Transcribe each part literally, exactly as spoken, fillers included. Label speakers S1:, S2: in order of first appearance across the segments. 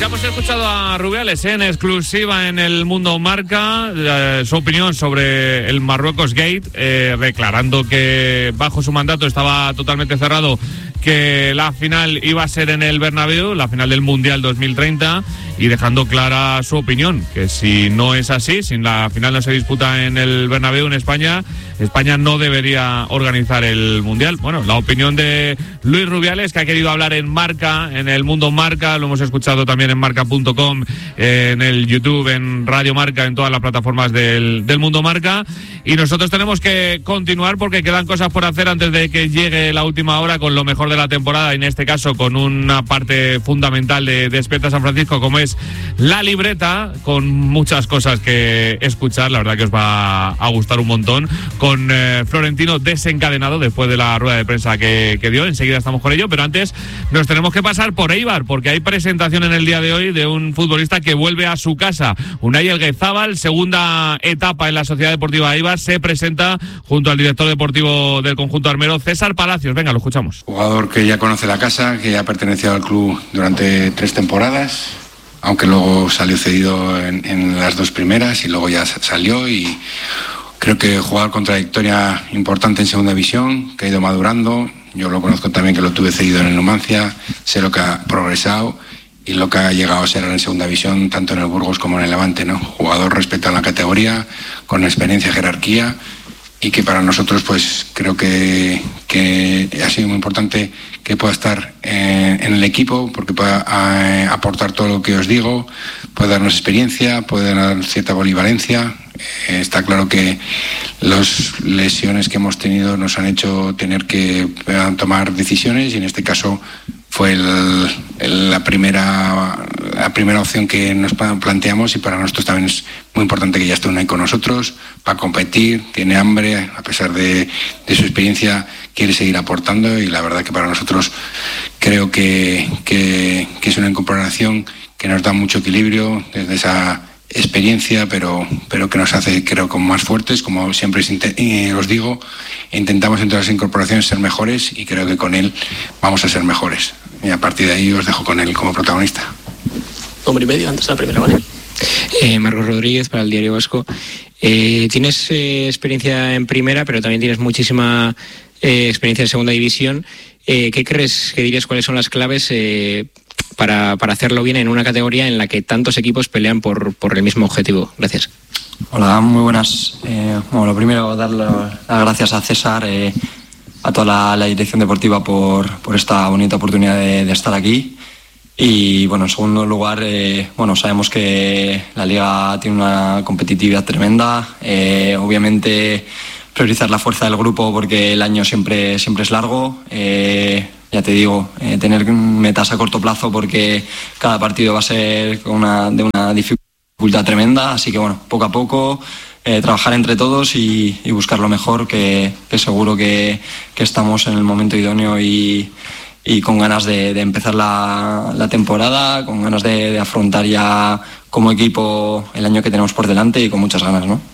S1: ya hemos escuchado a Rubiales en exclusiva en El Mundo Marca, eh, su opinión sobre el Marruecos Gate, eh, declarando que bajo su mandato estaba totalmente cerrado que la final iba a ser en el Bernabéu, la final del Mundial dos mil treinta, y dejando clara su opinión, que si no es así, si la final no se disputa en el Bernabéu en España, España no debería organizar el Mundial. Bueno, la opinión de Luis Rubiales, que ha querido hablar en Marca, en El Mundo Marca, lo hemos escuchado también en marca punto com, en el YouTube, en Radio Marca, en todas las plataformas del, del Mundo Marca, y nosotros tenemos que continuar porque quedan cosas por hacer antes de que llegue la última hora con lo mejor de la temporada, y en este caso con una parte fundamental de Despierta San Francisco, como es la libreta, con muchas cosas que escuchar. La verdad que os va a gustar un montón, con eh, Florentino desencadenado después de la rueda de prensa que, que dio. Enseguida estamos con ello, pero antes nos tenemos que pasar por Eibar, porque hay presentación en el día de hoy de un futbolista que vuelve a su casa. Unai Elguezábal, segunda etapa en la Sociedad Deportiva Eibar, se presenta junto al director deportivo del conjunto armero, César Palacios. Venga, lo escuchamos.
S2: Jugador que ya conoce la casa, que ya ha pertenecido al club durante tres temporadas, aunque luego salió cedido en, en las dos primeras y luego ya salió, y creo que jugador con trayectoria importante en segunda división, que ha ido madurando. Yo lo conozco también, que lo tuve cedido en el Numancia, sé lo que ha progresado y lo que ha llegado a ser en segunda división, tanto en el Burgos como en el Levante, ¿no? Jugador respetado en la categoría, con experiencia y jerarquía, y que para nosotros pues creo que, que ha sido muy importante que pueda estar eh, en el equipo, porque pueda eh, aportar todo lo que os digo, puede darnos experiencia, puede dar cierta polivalencia. Eh, está claro que las lesiones que hemos tenido nos han hecho tener que eh, tomar decisiones, y en este caso fue el, el, la primera la primera opción que nos planteamos, y para nosotros también es muy importante que ya esté Unai con nosotros para competir. Tiene hambre, a pesar de, de su experiencia, quiere seguir aportando, y la verdad que para nosotros creo que, que, que es una incorporación que nos da mucho equilibrio desde esa experiencia, pero, pero que nos hace, creo, como más fuertes. Como siempre eh, os digo, intentamos en todas las incorporaciones ser mejores, y creo que con él vamos a ser mejores, y a partir de ahí os dejo con él como protagonista.
S3: Hombre y medio antes de la primera, ¿vale?
S4: Eh, Marcos Rodríguez, para el Diario Vasco. Eh, tienes eh, experiencia en primera, pero también tienes muchísima eh, experiencia en segunda división. Eh, ¿Qué crees, qué dirías, cuáles son las claves eh, para, para hacerlo bien en una categoría en la que tantos equipos pelean por, por el mismo objetivo? Gracias.
S5: Hola, muy buenas. Eh, bueno, lo primero, dar las gracias a César, eh, a toda la, la dirección deportiva por, por esta bonita oportunidad de, de estar aquí. Y bueno, en segundo lugar, eh, bueno, sabemos que la liga tiene una competitividad tremenda. Eh, obviamente priorizar la fuerza del grupo, porque el año siempre, siempre es largo. Eh, ya te digo, eh, tener metas a corto plazo, porque cada partido va a ser una, de una dificultad tremenda. Así que bueno, poco a poco, eh, trabajar entre todos y, y buscar lo mejor, que, que seguro que, que estamos en el momento idóneo y, y con ganas de, de empezar la, la temporada, con ganas de, de afrontar ya como equipo el año que tenemos por delante, y con muchas ganas, ¿no?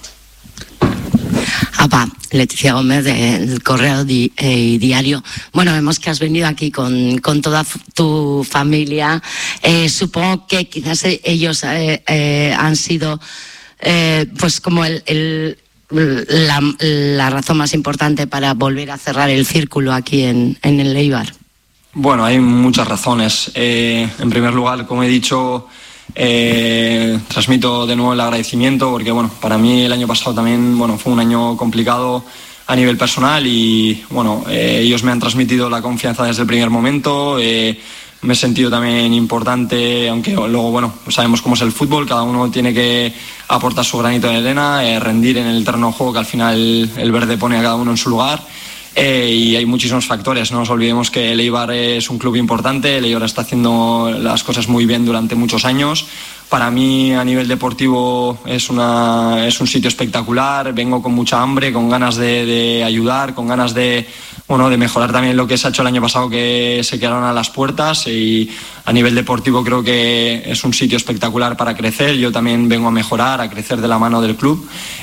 S6: Apa, Leticia Gómez del Correo di, eh, Diario. Bueno, vemos que has venido aquí con, con toda f- tu familia. Eh, supongo que quizás ellos eh, eh, han sido eh, pues como el, el la, la razón más importante para volver a cerrar el círculo aquí en, en el Eibar.
S5: Bueno, hay muchas razones. Eh, en primer lugar, como he dicho, eh, transmito de nuevo el agradecimiento, porque bueno, para mí el año pasado también, bueno, fue un año complicado a nivel personal, y bueno, eh, ellos me han transmitido la confianza desde el primer momento. Eh, me he sentido también importante, aunque luego, bueno, sabemos cómo es el fútbol, cada uno tiene que aportar su granito de arena, eh, rendir en el terreno de juego, que al final el verde pone a cada uno en su lugar. Eh, y hay muchísimos factores, no nos olvidemos que el Eibar es un club importante, el Eibar está haciendo las cosas muy bien durante muchos años. Para mí, a nivel deportivo, es, una, es un sitio espectacular. Vengo con mucha hambre, con ganas de, de ayudar, con ganas de, bueno, de mejorar también lo que se ha hecho el año pasado, que se quedaron a las puertas, y a nivel deportivo creo que es un sitio espectacular para crecer. Yo también vengo a mejorar, a crecer de la mano del club,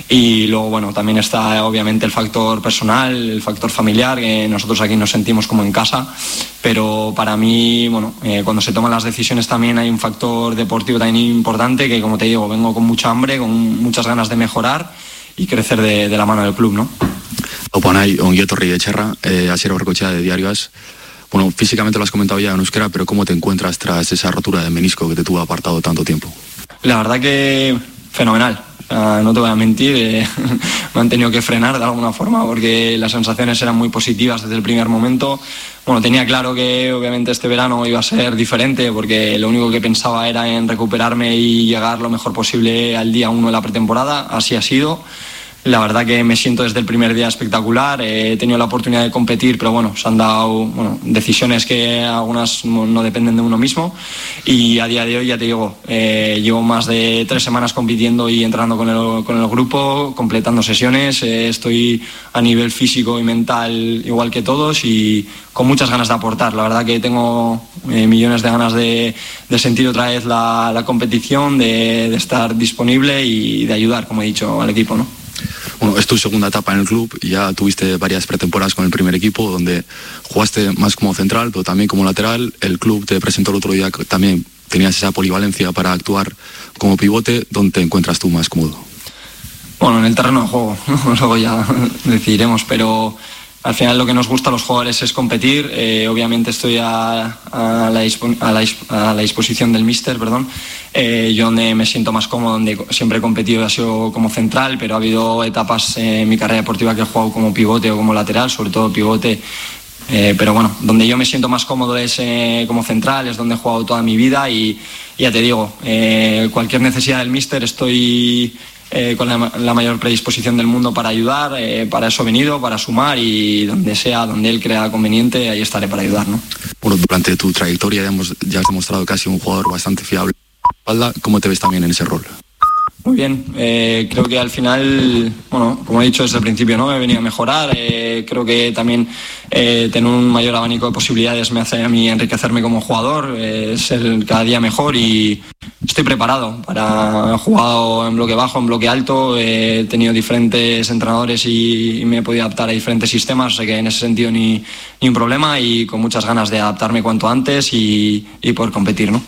S5: y luego bueno, también está obviamente el factor personal, el factor familiar, que nosotros aquí nos sentimos como en casa, pero para mí, bueno, eh, cuando se toman las decisiones también hay un factor deportivo también importante, que como te digo, vengo con mucha hambre, con muchas ganas de mejorar y crecer de, de la mano del club, ¿no?
S7: Opanay, Onguieto Rietxerra, eh, Asier Aurrekoetxea de Diario As. Bueno, físicamente lo has comentado ya en euskera, pero ¿cómo te encuentras tras esa rotura de menisco que te tuvo apartado tanto tiempo?
S5: La verdad que fenomenal. Uh, no te voy a mentir, eh, me han tenido que frenar de alguna forma porque las sensaciones eran muy positivas desde el primer momento. Bueno, tenía claro que obviamente este verano iba a ser diferente porque lo único que pensaba era en recuperarme y llegar lo mejor posible al día uno de la pretemporada. Así ha sido. La verdad que me siento desde el primer día espectacular. Eh, he tenido la oportunidad de competir, pero bueno, se han dado bueno, decisiones que algunas no, no dependen de uno mismo. Y a día de hoy, ya te digo, eh, llevo más de tres semanas compitiendo y entrenando con el, con el grupo, completando sesiones. Eh, estoy a nivel físico y mental igual que todos y con muchas ganas de aportar. La verdad que tengo eh, millones de ganas de, de sentir otra vez la, la competición, de, de estar disponible y de ayudar, como he dicho, al equipo, ¿no?
S7: Bueno, es tu segunda etapa en el club y ya tuviste varias pretemporadas con el primer equipo donde jugaste más como central, pero también como lateral. El club te presentó el otro día que también tenías esa polivalencia para actuar como pivote. ¿Dónde te encuentras tú más cómodo?
S5: Bueno, en el terreno de juego, luego ya decidiremos, pero al final lo que nos gusta a los jugadores es competir. Eh, obviamente estoy a, a, la dispo, a, la, a la disposición del míster, perdón. Eh, yo donde me siento más cómodo, donde siempre he competido ha sido como central, pero ha habido etapas en mi carrera deportiva que he jugado como pivote o como lateral, sobre todo pivote. Eh, pero bueno, donde yo me siento más cómodo es eh, como central, es donde he jugado toda mi vida y ya te digo, eh, cualquier necesidad del míster estoy eh, con la, la mayor predisposición del mundo para ayudar, eh, para eso he venido, para sumar y donde sea, donde él crea conveniente, ahí estaré para ayudar, ¿no?
S7: Bueno, durante tu trayectoria ya, hemos, ya has demostrado casi un jugador bastante fiable. ¿Cómo te ves también en ese rol?
S5: Muy bien, eh, creo que al final, bueno, como he dicho desde el principio, ¿no? He venido a mejorar, eh, creo que también eh, tener un mayor abanico de posibilidades me hace a mí enriquecerme como jugador, eh, ser cada día mejor y estoy preparado para, he jugado en bloque bajo, en bloque alto, eh, he tenido diferentes entrenadores y, y me he podido adaptar a diferentes sistemas, o sea que en ese sentido ni, ni un problema y con muchas ganas de adaptarme cuanto antes y, y poder competir, ¿no?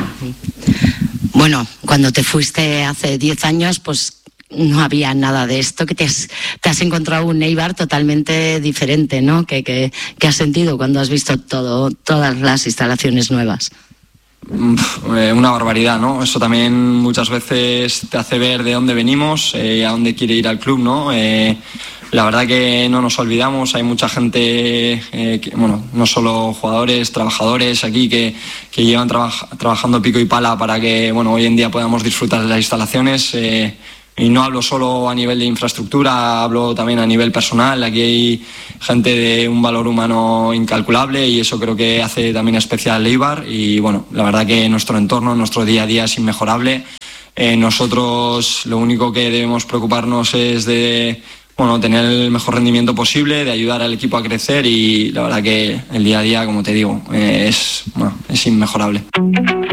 S6: Bueno, cuando te fuiste hace diez años, pues no había nada de esto, que te has, te has encontrado un Eibar totalmente diferente, ¿no? ¿Qué, qué, qué has sentido cuando has visto todo, todas las instalaciones nuevas?
S5: Una barbaridad, ¿no? Eso también muchas veces te hace ver de dónde venimos, eh, a dónde quiere ir al club, ¿no? Eh, La verdad que no nos olvidamos, hay mucha gente, eh, que, bueno, no solo jugadores, trabajadores aquí que, que llevan traba, trabajando pico y pala para que, bueno, hoy en día podamos disfrutar de las instalaciones. Eh, y no hablo solo a nivel de infraestructura, hablo también a nivel personal. Aquí hay gente de un valor humano incalculable y eso creo que hace también especial Eibar. Y bueno, la verdad que nuestro entorno, nuestro día a día es inmejorable. Eh, nosotros lo único que debemos preocuparnos es de bueno, tener el mejor rendimiento posible, de ayudar al equipo a crecer y la verdad que el día a día, como te digo, eh, es, bueno, es inmejorable.